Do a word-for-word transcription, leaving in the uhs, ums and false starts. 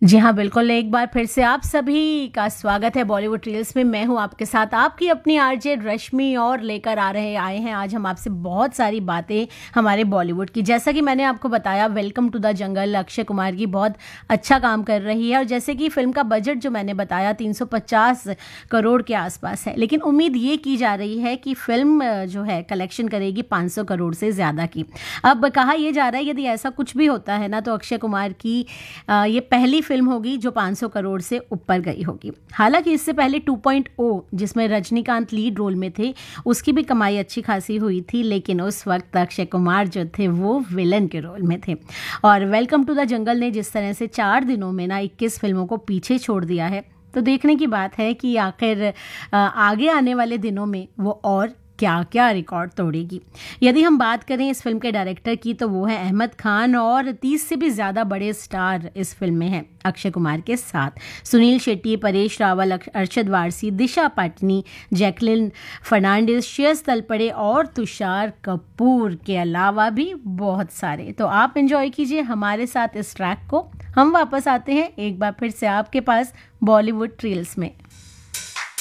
जी हाँ, बिल्कुल, एक बार फिर से आप सभी का स्वागत है बॉलीवुड रील्स में। मैं हूँ आपके साथ आपकी अपनी आरजे रश्मि और लेकर आ रहे आए हैं आज हम आपसे बहुत सारी बातें हमारे बॉलीवुड की। जैसा कि मैंने आपको बताया, welcome to the jungle Akshay Kumar की बहुत अच्छा काम कर रही है और जैसे कि फ़िल्म का बजट जो मैंने बताया तीन सौ पचास करोड़ के आसपास है, लेकिन उम्मीद ये की जा रही है कि फ़िल्म जो है कलेक्शन करेगी पाँच सौ करोड़ से ज़्यादा की। अब कहा यह जा रहा है यदि ऐसा कुछ भी होता है ना तो अक्षय कुमार की आ, ये पहली फिल्म होगी जो पाँच सौ करोड़ से ऊपर गई होगी। हालांकि इससे पहले टू पॉइंट ओ जिसमें रजनीकांत लीड रोल में थे उसकी भी कमाई अच्छी खासी हुई थी, लेकिन उस वक्त अक्षय कुमार जो थे वो विलन के रोल में थे। और वेलकम टू द जंगल ने जिस तरह से चार दिनों में ना इक्कीस फिल्मों को पीछे छोड़ दिया है, तो देखने की बात है कि आखिर आगे आने वाले दिनों में वो और क्या क्या रिकॉर्ड तोड़ेगी। यदि हम बात करें इस फिल्म के डायरेक्टर की तो वो है अहमद खान और तीस से भी ज़्यादा बड़े स्टार इस फिल्म में हैं अक्षय कुमार के साथ। सुनील शेट्टी, परेश रावल, अरशद वारसी, दिशा पाटनी, जैकलिन फर्नांडिस, श्रेयस तलपड़े और तुषार कपूर के अलावा भी बहुत सारे। तो आप एंजॉय कीजिए हमारे साथ इस ट्रैक को। हम वापस आते हैं एक बार फिर से आपके पास बॉलीवुड रील्स में।